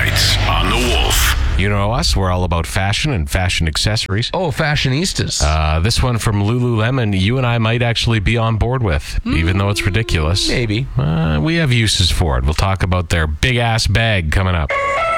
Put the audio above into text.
Nights on the Wolf. You know us, we're all about fashion and fashion accessories. Oh, fashionistas. This one from Lululemon, you and I might actually be on board with, even though it's ridiculous. Maybe. We have uses for it. We'll talk about their big-ass bag coming up.